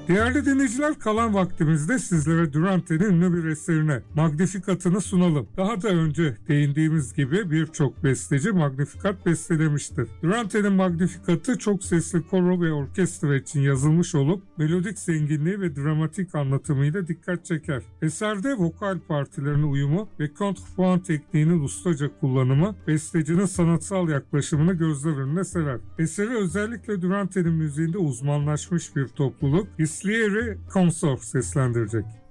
Değerli dinleyiciler, kalan vaktimizde sizlere Durante'nin ünlü bir eserine Magnificat'ını sunalım. Daha da önce değindiğimiz gibi birçok besteci Magnificat bestelemiştir. Durante'nin Magnificat'ı çok sesli koro ve orkestra için yazılmış olup melodik zenginliği ve dramatik anlatımıyla dikkat çeker. Eserde vokal partilerinin uyumu ve contrepoint tekniğinin ustaca kullanımı bestecinin sanatsal yaklaşımını gözler önüne serer. Eseri özellikle Durante'nin müziğinde uzmanlaşmış bir topluluk Slieri Consort seslendirecek.